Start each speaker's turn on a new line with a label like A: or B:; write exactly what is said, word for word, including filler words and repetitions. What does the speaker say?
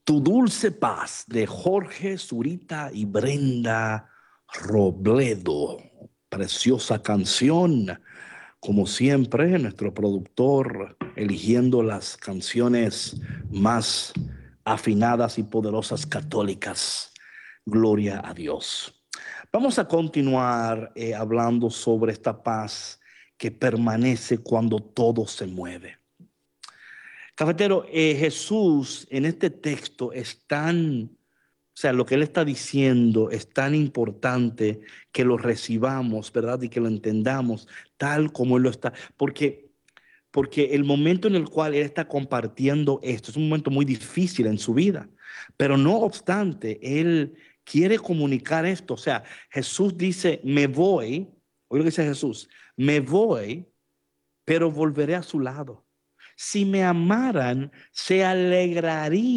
A: Tu dulce paz de Jorge Zurita y Brenda Robledo. Preciosa canción. Como siempre, nuestro productor eligiendo las canciones más afinadas y poderosas católicas. Gloria a Dios. Vamos a continuar eh, hablando sobre esta paz que permanece cuando todo se mueve. Cafetero, eh, Jesús en este texto es tan, o sea, lo que él está diciendo es tan importante que lo recibamos, ¿verdad? Y que lo entendamos tal como él lo está, porque, porque el momento en el cual él está compartiendo esto es un momento muy difícil en su vida, pero no obstante, él quiere comunicar esto. O sea, Jesús dice, me voy, oye lo que dice Jesús, me voy, pero volveré a su lado. Si me amaran, se alegrarían